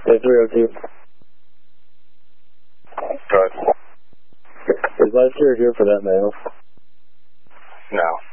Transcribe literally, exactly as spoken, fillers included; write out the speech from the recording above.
Hey, three oh two. Go ahead. Is life care here for that male? No.